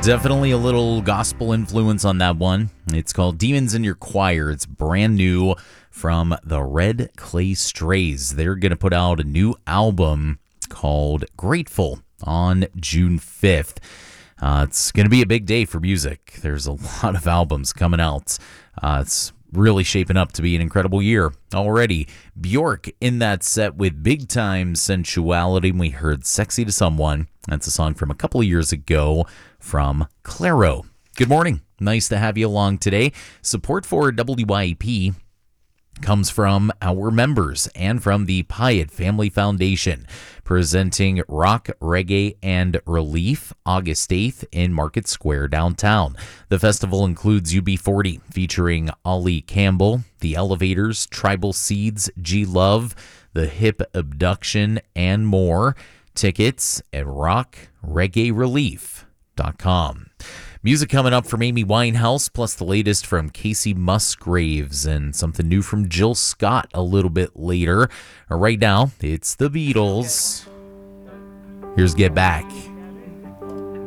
Definitely a little gospel influence on that one. It's called Demons in Your Choir. It's brand new from the Red Clay Strays. They're going to put out a new album called Grateful on June 5th. It's going to be a big day for music. There's a lot of albums coming out. It's really shaping up to be an incredible year already. Bjork in that set with Big Time Sensuality. We heard Sexy to Someone. That's a song from a couple of years ago from Claro. Good morning. Nice to have you along today. Support for WYAP comes from our members and from the Pyatt Family Foundation, presenting Rock, Reggae, and Relief August 8th in Market Square downtown. The festival includes UB40 featuring Ollie Campbell, The Elevators, Tribal Seeds, G Love, The Hip Abduction, and more. Tickets at rockreggaerelief.com. Music coming up from Amy Winehouse, plus the latest from Casey Musgraves and something new from Jill Scott a little bit later. Right now, it's the Beatles. Here's Get Back.